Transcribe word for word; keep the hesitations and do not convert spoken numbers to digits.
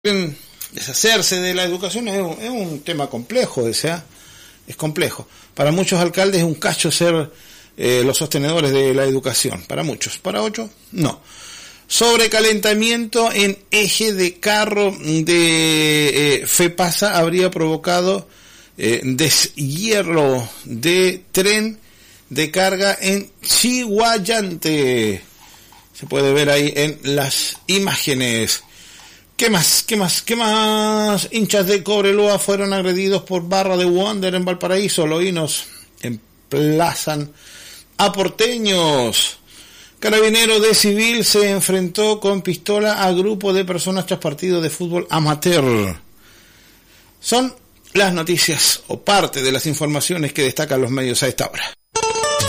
deshacerse de la educación es un, es un tema complejo, o sea, es complejo. Para muchos alcaldes es un cacho ser eh, los sostenedores de la educación, para muchos, para otros no. Sobrecalentamiento en eje de carro de eh, FEPASA habría provocado eh, deshierro de tren de carga en Chiguayante. Se puede ver ahí en las imágenes. ¿Qué más? ¿Qué más? ¿Qué más? Hinchas de Cobreloa fueron agredidos por barra de Wander en Valparaíso. Loínos emplazan a porteños. Carabinero de civil se enfrentó con pistola a grupo de personas tras partido de fútbol amateur. Son las noticias o parte de las informaciones que destacan los medios a esta hora.